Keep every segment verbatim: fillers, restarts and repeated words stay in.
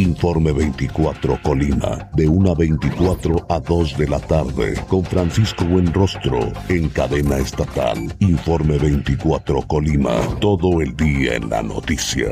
Informe veinticuatro Colima, de una a veinticuatro a dos de la tarde, con Francisco Buenrostro, en cadena estatal. Informe veinticuatro Colima, todo el día en la noticia.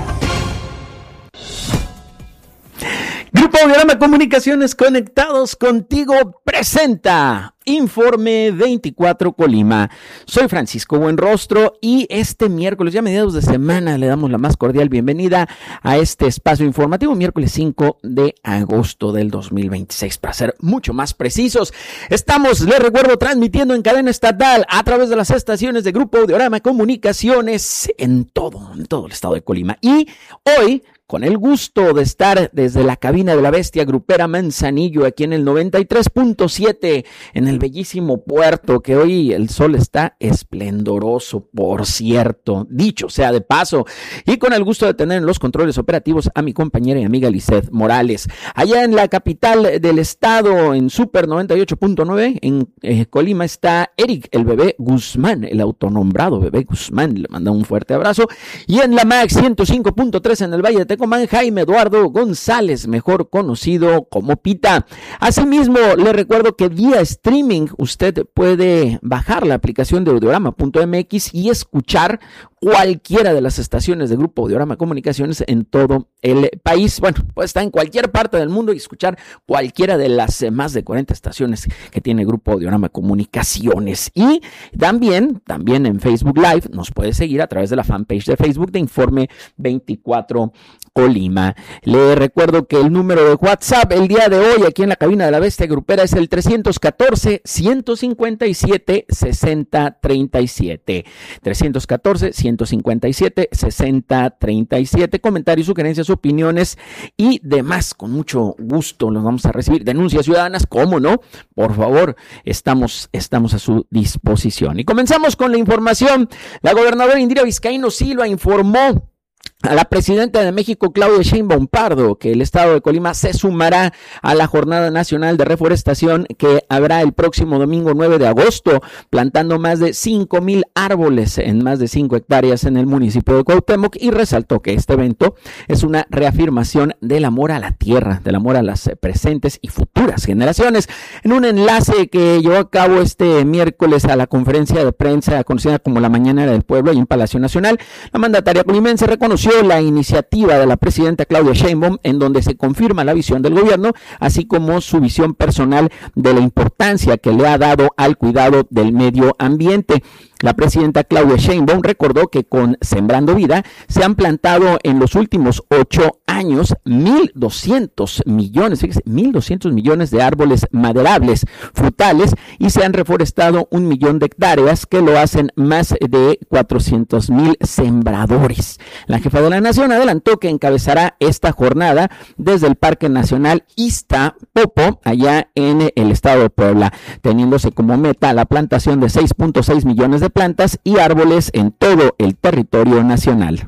Grupo Audiorama Comunicaciones, conectados contigo, presenta Informe veinticuatro Colima. Soy Francisco Buenrostro y este miércoles, ya a mediados de semana, le damos la más cordial bienvenida a este espacio informativo, miércoles cinco de agosto del dos mil veintiséis, para ser mucho más precisos. Estamos, les recuerdo, transmitiendo en cadena estatal a través de las estaciones de Grupo Audiorama Comunicaciones en todo, en todo el estado de Colima. Y hoy, con el gusto de estar desde la cabina de la bestia grupera Manzanillo, aquí en el noventa y tres punto siete, en el bellísimo puerto, que hoy el sol está esplendoroso, por cierto, dicho sea de paso, y con el gusto de tener en los controles operativos a mi compañera y amiga Lizeth Morales. Allá en la capital del estado, en Super noventa y ocho punto nueve, en eh, Colima, está Eric, el bebé Guzmán, el autonombrado bebé Guzmán, le manda un fuerte abrazo, y en la Max ciento cinco punto tres en el Valle de Tecomán, Jaime Eduardo González, mejor conocido como Pita. Asimismo, le recuerdo que vía streaming usted puede bajar la aplicación de audiorama punto m x y escuchar cualquiera de las estaciones de Grupo Audiorama Comunicaciones en todo el país. Bueno, puede estar en cualquier parte del mundo y escuchar cualquiera de las eh, más de cuarenta estaciones que tiene Grupo Audiorama Comunicaciones. Y también, también en Facebook Live nos puede seguir a través de la fanpage de Facebook de Informe veinticuatro Colima. Le recuerdo que el número de WhatsApp el día de hoy aquí en la cabina de la bestia grupera es el trescientos catorce, ciento cincuenta y siete, sesenta treinta y siete. trescientos catorce, ciento cincuenta y siete, sesenta treinta y siete. Comentarios, sugerencias, opiniones y demás. Con mucho gusto los vamos a recibir. Denuncias ciudadanas, ¿cómo no? Por favor, estamos, estamos a su disposición. Y comenzamos con la información. La gobernadora Indira Vizcaíno Silva informó a la presidenta de México, Claudia Sheinbaum Pardo, que el estado de Colima se sumará a la Jornada Nacional de Reforestación que habrá el próximo domingo nueve de agosto, plantando más de cinco mil árboles en más de cinco hectáreas en el municipio de Cuauhtémoc, y resaltó que este evento es una reafirmación del amor a la tierra, del amor a las presentes y futuras generaciones. En un enlace que llevó a cabo este miércoles a la conferencia de prensa conocida como la Mañanera del Pueblo y en Palacio Nacional, la mandataria colimense reconoció la iniciativa de la presidenta Claudia Sheinbaum, en donde se confirma la visión del gobierno, así como su visión personal de la importancia que le ha dado al cuidado del medio ambiente. La presidenta Claudia Sheinbaum recordó que con Sembrando Vida se han plantado en los últimos ocho años mil doscientos millones, fíjese, mil doscientos millones de árboles maderables, frutales, y se han reforestado un millón de hectáreas, que lo hacen más de cuatrocientos mil sembradores. La jefa de la Nación adelantó que encabezará esta jornada desde el Parque Nacional Iztapopo, allá en el estado de Puebla, teniéndose como meta la plantación de seis punto seis millones de plantas y árboles en todo el territorio nacional.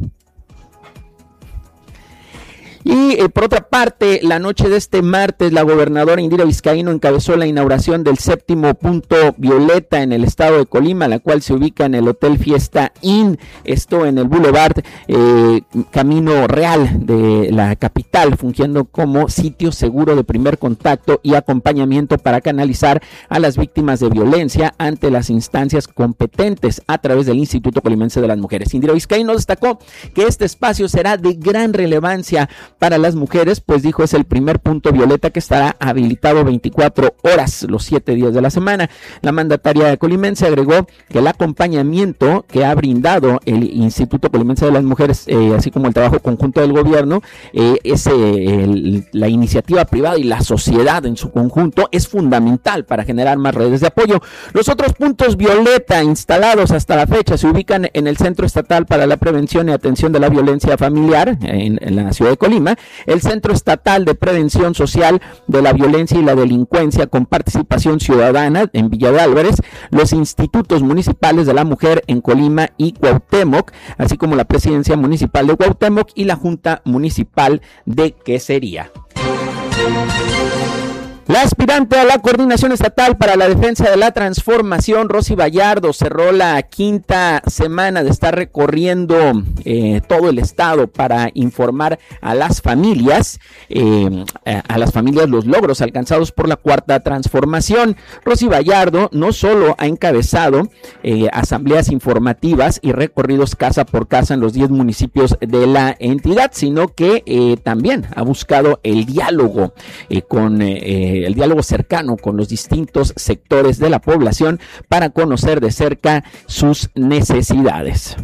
Y eh, por otra parte, la noche de este martes, la gobernadora Indira Vizcaíno encabezó la inauguración del séptimo punto Violeta en el estado de Colima, la cual se ubica en el Hotel Fiesta Inn, esto en el Boulevard eh, Camino Real de la capital, fungiendo como sitio seguro de primer contacto y acompañamiento para canalizar a las víctimas de violencia ante las instancias competentes a través del Instituto Colimense de las Mujeres. Indira Vizcaíno destacó que este espacio será de gran relevancia para las mujeres, pues dijo es el primer punto Violeta que estará habilitado veinticuatro horas los siete días de la semana. La mandataria colimense agregó que el acompañamiento que ha brindado el Instituto Colimense de las Mujeres, eh, así como el trabajo conjunto del gobierno, eh, es, eh, el, la iniciativa privada y la sociedad en su conjunto es fundamental para generar más redes de apoyo. Los otros puntos Violeta instalados hasta la fecha se ubican en el Centro Estatal para la Prevención y Atención de la Violencia Familiar en, en la ciudad de Colima, el Centro Estatal de Prevención Social de la Violencia y la Delincuencia con Participación Ciudadana en Villa de Álvarez, los institutos municipales de la mujer en Colima y Cuauhtémoc, así como la Presidencia Municipal de Cuauhtémoc y la Junta Municipal de Quesería. La aspirante a la Coordinación Estatal para la Defensa de la Transformación, Rosy Vallardo, cerró la quinta semana de estar recorriendo eh, todo el estado para informar a las familias, eh, a las familias los logros alcanzados por la Cuarta Transformación. Rosy Vallardo no solo ha encabezado eh, asambleas informativas y recorridos casa por casa en los diez municipios de la entidad, sino que eh, también ha buscado el diálogo eh, con eh, el diálogo cercano con los distintos sectores de la población para conocer de cerca sus necesidades.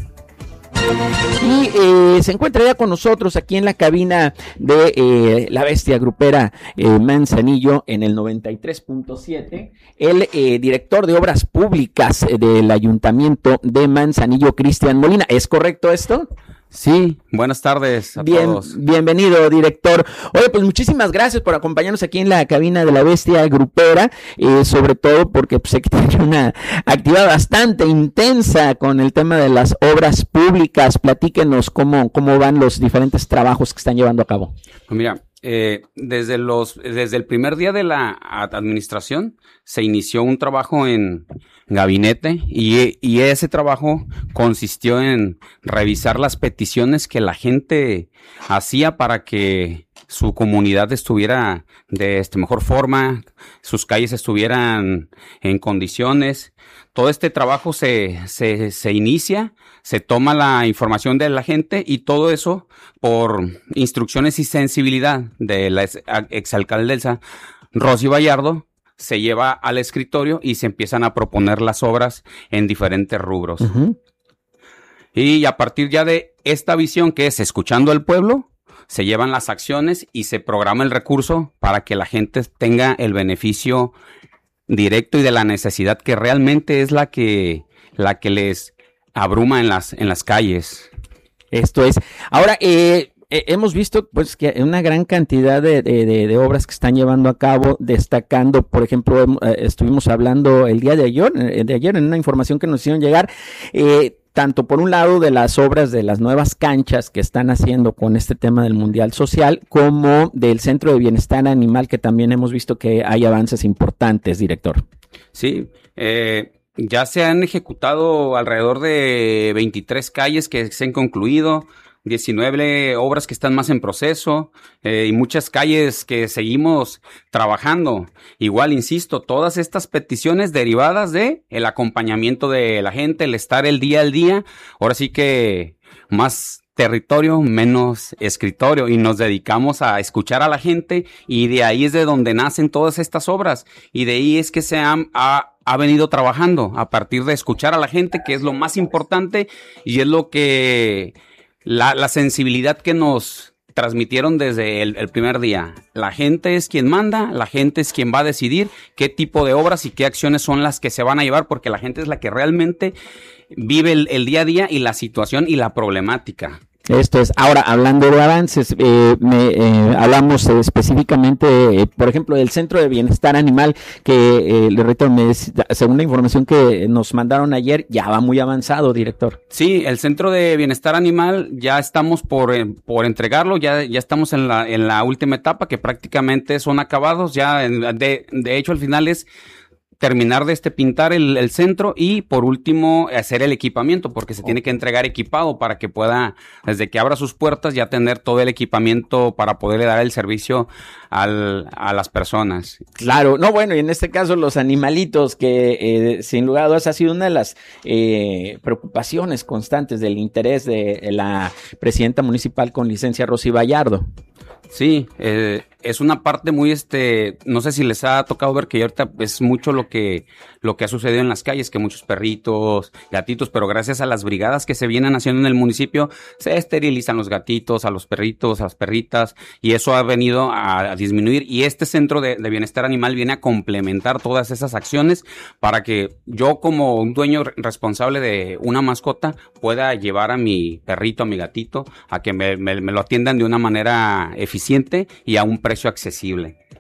Y eh, se encuentra ya con nosotros aquí en la cabina de eh, La Bestia Grupera eh, Manzanillo en el noventa y tres punto siete, el eh, director de Obras Públicas eh, del Ayuntamiento de Manzanillo, Cristian Molina. ¿Es correcto esto? Sí, buenas tardes a Bien, todos. Bienvenido, director. Oye, pues muchísimas gracias por acompañarnos aquí en la cabina de La Bestia Grupera, eh, sobre todo porque pues, sé que tiene una actividad bastante intensa con el tema de las obras públicas. Platíquenos cómo, cómo van los diferentes trabajos que están llevando a cabo. Pues mira, eh, desde los, desde el primer día de la administración se inició un trabajo en gabinete y, y ese trabajo consistió en revisar las peticiones que la gente hacía para que su comunidad estuviera de este, mejor forma, sus calles estuvieran en condiciones. Todo este trabajo se, se, se inicia, se toma la información de la gente y todo eso por instrucciones y sensibilidad de la ex, exalcaldesa Rosy Vallardo se lleva al escritorio y se empiezan a proponer las obras en diferentes rubros. Uh-huh. Y a partir ya de esta visión que es escuchando al pueblo, se llevan las acciones y se programa el recurso para que la gente tenga el beneficio directo y de la necesidad que realmente es la que, la que les abruma en las, en las calles. Esto es. Ahora, eh... Eh, hemos visto pues que una gran cantidad de, de, de obras que están llevando a cabo, destacando, por ejemplo, eh, estuvimos hablando el día de ayer, eh, de ayer en una información que nos hicieron llegar, eh, tanto por un lado de las obras de las nuevas canchas que están haciendo con este tema del Mundial Social, como del Centro de Bienestar Animal, que también hemos visto que hay avances importantes, director. Sí, eh... ya se han ejecutado alrededor de veintitrés calles que se han concluido, diecinueve obras que están más en proceso eh, y muchas calles que seguimos trabajando. Igual, insisto, todas estas peticiones derivadas de el acompañamiento de la gente, el estar el día al día. Ahora sí que más territorio, menos escritorio, y nos dedicamos a escuchar a la gente y de ahí es de donde nacen todas estas obras y de ahí es que se han... ha, ha venido trabajando a partir de escuchar a la gente, que es lo más importante y es lo que... La, la sensibilidad que nos transmitieron desde el, el primer día. La gente es quien manda, la gente es quien va a decidir qué tipo de obras y qué acciones son las que se van a llevar, porque la gente es la que realmente vive el, el día a día y la situación y la problemática. Esto es. Ahora, hablando de avances, eh, me, eh, hablamos eh, específicamente, eh, por ejemplo, del Centro de Bienestar Animal, que, eh, le reitero, me, según la información que nos mandaron ayer, ya va muy avanzado, director. Sí, el Centro de Bienestar Animal ya estamos por, eh, por entregarlo, ya, ya estamos en la, en la última etapa, que prácticamente son acabados, ya en, de, de hecho al final es terminar de este pintar el, el centro y por último hacer el equipamiento, porque se tiene que entregar equipado para que pueda, desde que abra sus puertas, ya tener todo el equipamiento para poderle dar el servicio al, a las personas. Claro, no, bueno, y en este caso los animalitos, que eh, sin lugar a dudas ha sido una de las eh, preocupaciones constantes del interés de la presidenta municipal con licencia, Rosy Vallardo. Sí, eh, es una parte muy, este, no sé si les ha tocado ver que ahorita es mucho lo que, lo que ha sucedido en las calles, que muchos perritos, gatitos, pero gracias a las brigadas que se vienen haciendo en el municipio, se esterilizan los gatitos, a los perritos, a las perritas, y eso ha venido a, a disminuir, y este centro de, de bienestar animal viene a complementar todas esas acciones para que yo, como un dueño responsable de una mascota, pueda llevar a mi perrito, a mi gatito, a que me, me, me lo atiendan de una manera eficiente y a un precio accesible.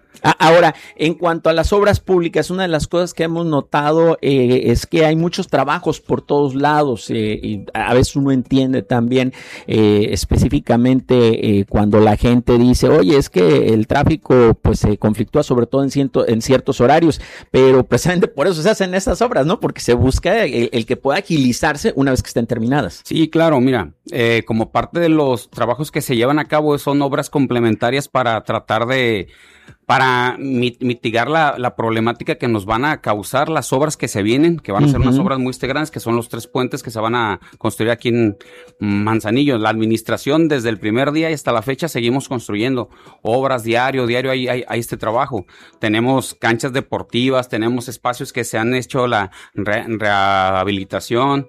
Ahora, en cuanto a las obras públicas, una de las cosas que hemos notado eh, es que hay muchos trabajos por todos lados eh, y a veces uno entiende también eh, específicamente eh, cuando la gente dice, oye, es que el tráfico pues se conflictúa sobre todo en, ciento, en ciertos horarios, pero precisamente por eso se hacen estas obras, ¿no? Porque se busca el, el que pueda agilizarse una vez que estén terminadas. Sí, claro, mira, eh, como parte de los trabajos que se llevan a cabo son obras complementarias para tratar de... para mitigar la, la problemática que nos van a causar las obras que se vienen, que van a ser uh-huh. unas obras muy grandes, que son los tres puentes que se van a construir aquí en Manzanillo. La administración, desde el primer día y hasta la fecha, seguimos construyendo obras diario, diario hay, hay, hay este trabajo. Tenemos canchas deportivas, tenemos espacios que se han hecho la re, rehabilitación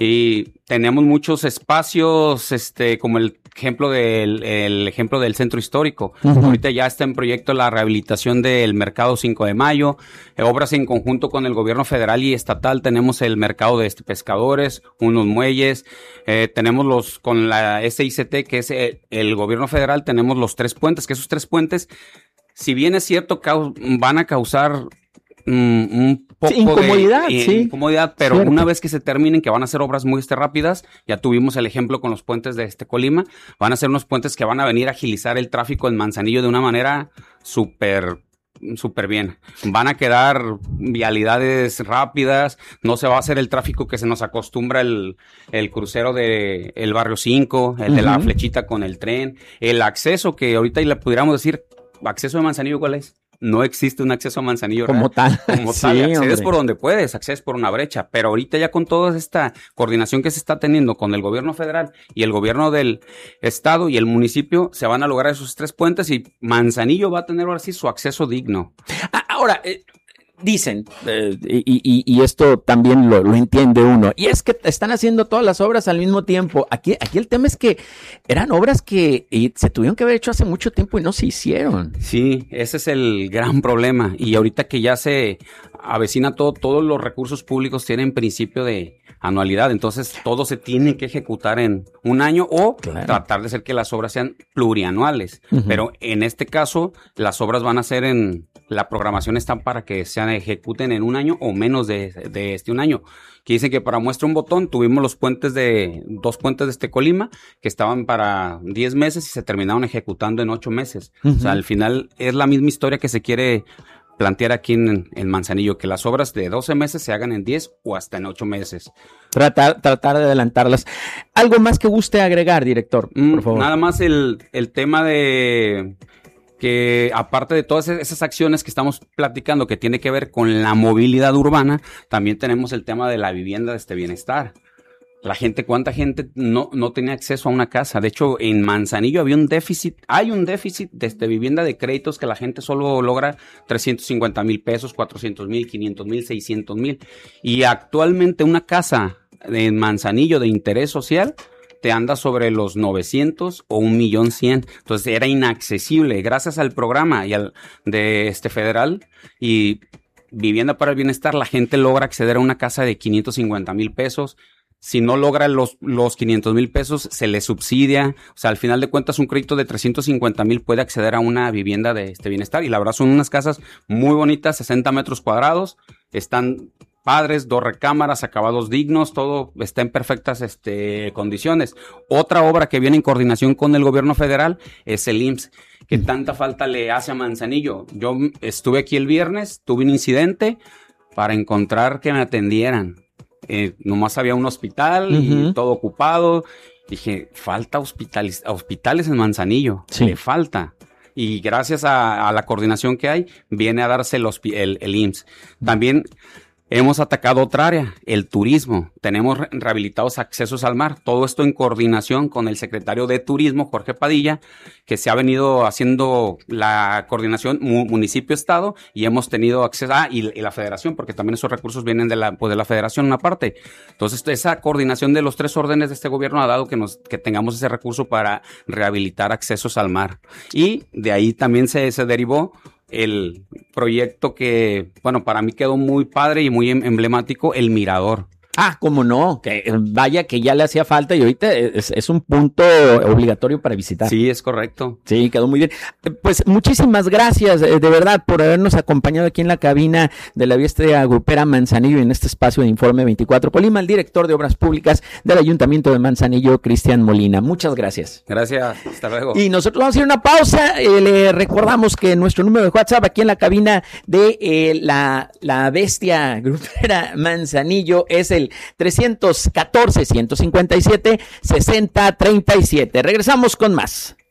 y tenemos muchos espacios, este, como el ejemplo del el ejemplo del centro histórico. Uh-huh. Ahorita ya está en proyecto la rehabilitación del mercado cinco de mayo, eh, obras en conjunto con el gobierno federal y estatal. Tenemos el mercado de este, pescadores, unos muelles, eh, tenemos los con la S I C T, que es el, el gobierno federal, tenemos los tres puentes, que esos tres puentes, si bien es cierto, cau- van a causar Mm, un poco sí, incomodidad, de eh, sí. incomodidad, pero Cierto. Una vez que se terminen, que van a ser obras muy este, rápidas, ya tuvimos el ejemplo con los puentes de este Colima, van a ser unos puentes que van a venir a agilizar el tráfico en Manzanillo de una manera súper súper bien. Van a quedar vialidades rápidas, no se va a hacer el tráfico que se nos acostumbra el, el crucero de el barrio cinco, el uh-huh. de la flechita con el tren, el acceso que ahorita le pudiéramos decir, acceso de Manzanillo, ¿cuál es? No existe un acceso a Manzanillo como real. tal. Como sí, tal, accedes hombre. por donde puedes, accedes por una brecha, pero ahorita ya con toda esta coordinación que se está teniendo con el gobierno federal y el gobierno del estado y el municipio, se van a lograr esos tres puentes y Manzanillo va a tener ahora sí su acceso digno. Ahora, eh, dicen, eh, y, y, y esto también lo, lo entiende uno, y es que están haciendo todas las obras al mismo tiempo. Aquí, aquí el tema es que eran obras que y se tuvieron que haber hecho hace mucho tiempo y no se hicieron. Sí, ese es el gran problema. Y ahorita que ya se avecina todo, todos los recursos públicos tienen principio de anualidad, entonces todo se tiene que ejecutar en un año o claro. tratar de hacer que las obras sean plurianuales. Uh-huh. Pero en este caso, las obras van a ser en... La programación está para que se ejecuten en un año o menos de, de este un año. Que dicen que para muestra un botón tuvimos los puentes de, dos puentes de este Colima que estaban para diez meses y se terminaron ejecutando en ocho meses. Uh-huh. O sea, al final es la misma historia que se quiere plantear aquí en, en Manzanillo, que las obras de doce meses se hagan en diez o hasta en ocho meses. Tratar, tratar de adelantarlas. ¿Algo más que guste agregar, director? Por Mm, favor. Nada más el, el tema de... que aparte de todas esas acciones que estamos platicando que tiene que ver con la movilidad urbana, también tenemos el tema de la vivienda de este bienestar. La gente, ¿cuánta gente no, no tenía acceso a una casa? De hecho, en Manzanillo había un déficit, hay un déficit de este, vivienda de créditos que la gente solo logra trescientos cincuenta mil pesos, cuatrocientos mil, quinientos mil, seiscientos mil. Y actualmente una casa en Manzanillo de interés social te anda sobre los novecientos o un millón cien. Entonces era inaccesible. Gracias al programa y al de este federal y Vivienda para el Bienestar, la gente logra acceder a una casa de quinientos cincuenta mil pesos. Si no logra los, los quinientos mil pesos, se le subsidia. O sea, al final de cuentas, un crédito de trescientos cincuenta mil puede acceder a una vivienda de este bienestar. Y la verdad son unas casas muy bonitas, sesenta metros cuadrados. Están padres, dos recámaras, acabados dignos, todo está en perfectas este, condiciones. Otra obra que viene en coordinación con el gobierno federal es el I M S S, que tanta falta le hace a Manzanillo. Yo estuve aquí el viernes, tuve un incidente para encontrar que me atendieran. Eh, nomás había un hospital uh-huh. y todo ocupado. Dije, falta hospitales, hospitales en Manzanillo, sí. le falta. Y gracias a, a la coordinación que hay, viene a darse el, el, el I M S S. También hemos atacado otra área, el turismo. Tenemos rehabilitados accesos al mar. Todo esto en coordinación con el secretario de Turismo, Jorge Padilla, que se ha venido haciendo la coordinación municipio-estado y hemos tenido acceso a, ah, y, y la federación, porque también esos recursos vienen de la, pues de la federación una parte. Entonces, esa coordinación de los tres órdenes de este gobierno ha dado que, nos, que tengamos ese recurso para rehabilitar accesos al mar. Y de ahí también se, se derivó el proyecto que, bueno, para mí quedó muy padre y muy emblemático, el Mirador. Ah, cómo no, que vaya que ya le hacía falta y ahorita es, es un punto obligatorio para visitar. Sí, es correcto. Sí, quedó muy bien. Pues muchísimas gracias, de verdad, por habernos acompañado aquí en la cabina de la Vía Grupera Manzanillo en este espacio de Informe veinticuatro Colima, el director de Obras Públicas del Ayuntamiento de Manzanillo, Cristian Molina. Muchas gracias. Gracias, hasta luego. Y nosotros vamos a ir a una pausa. Eh, le recordamos que nuestro número de WhatsApp aquí en la cabina de eh, la, la Bestia Grupera Manzanillo es el trescientos catorce, ciento cincuenta y siete, sesenta treinta y siete. Regresamos con más.